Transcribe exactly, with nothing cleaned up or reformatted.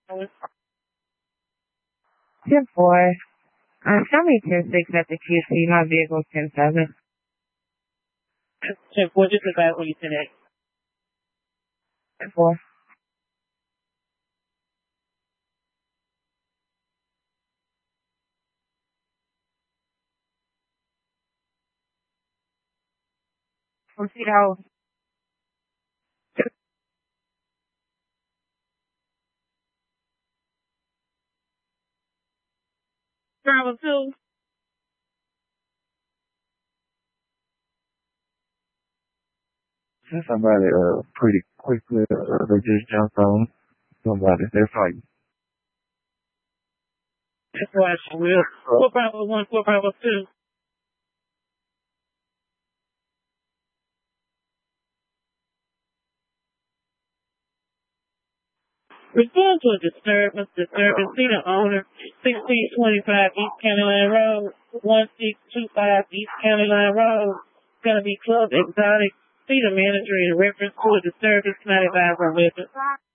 ten four. Um, show me ten six at the Q C. My vehicle's ten seven. ten four, just about when you said that. ten four. Proceed out. Driver two. Somebody uh pretty quickly uh, they just jumped on somebody. They're fighting. That's why she will. Four Bravo one, four Bravo two. Respond to a disturbance. Disturbance. See the owner. sixteen twenty-five East County Line Road. one six two five East County Line Road. It's gonna be Club Exotic. See the manager in reference to a disturbance. Not advised on weapons.